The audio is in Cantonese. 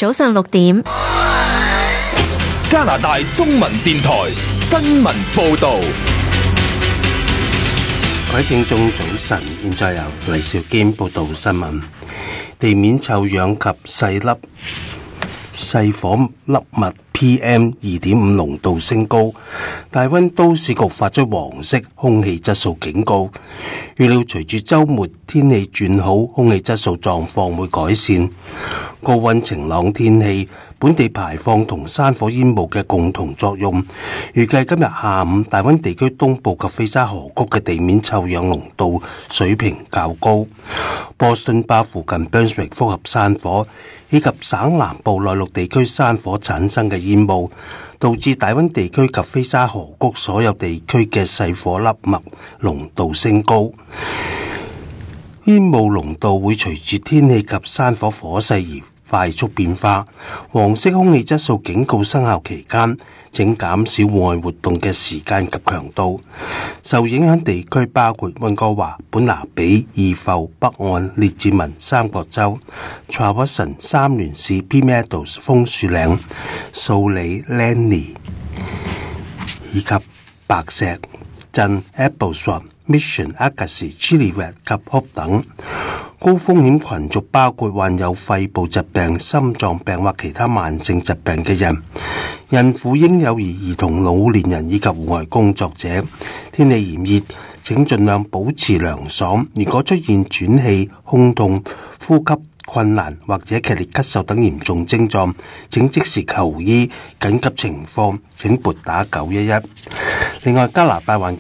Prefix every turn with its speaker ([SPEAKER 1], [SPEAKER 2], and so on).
[SPEAKER 1] 早上6點。
[SPEAKER 2] 加拿大中文電台新聞報道。
[SPEAKER 3] 各位聽眾早晨，現在由黎兆堅報道新聞。地面臭氧及細火粒物 PM2.5 濃度升高，大溫都市局發出黃色空氣質素警告。預料隨住週末天氣轉好，空氣質素狀況會改善。高溫晴朗天氣，本地排放同山火煙霧嘅共同作用，預計今日下午大溫地區東部及菲沙河谷嘅地面臭氧濃度水平較高。波士頓巴附近 Brunswick 複合山火以及省南部內陸地區山火產生嘅煙霧，導致大溫地區及菲沙河谷所有地區嘅細火粒物濃度升高。煙霧濃度會隨住天氣及山火火勢而快速變化。黃色空氣質素警告生效期間，請減少戶外活動嘅時間及強度。受影響地區包括溫哥華、本拿比、義埠、北岸、列治文、三角洲、Traverson、三聯市、P Meadows、楓樹嶺、素里、Langley 以及白石鎮、Appleswap、Mission、Agassiz、Chilliwack 及 Hope 等。高風險群組包括患有肺部疾病、心臟病或其他慢性疾病嘅人、孕婦、嬰幼兒、兒童、老年人以及戶外工作者。天氣炎熱，請盡量保持涼爽。如果出現喘氣、胸痛、呼吸困難或者劇烈咳嗽等嚴重症狀，請即時求醫。緊急情況請撥打911。另外，加拿大環